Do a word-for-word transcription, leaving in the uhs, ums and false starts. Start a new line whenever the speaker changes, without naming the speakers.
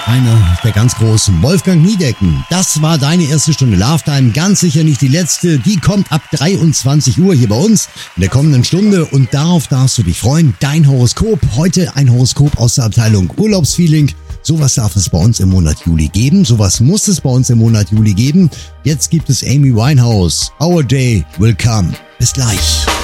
Einer der ganz großen, Wolfgang Niedecken. Das war deine erste Stunde Love Time. Ganz sicher nicht die letzte. Die kommt ab dreiundzwanzig Uhr hier bei uns in der kommenden Stunde. Und darauf darfst du dich freuen. Dein Horoskop. Heute ein Horoskop aus der Abteilung Urlaubsfeeling. Sowas darf es bei uns im Monat Juli geben. Sowas muss es bei uns im Monat Juli geben. Jetzt gibt es Amy Winehouse. Our Day Will Come. Bis gleich.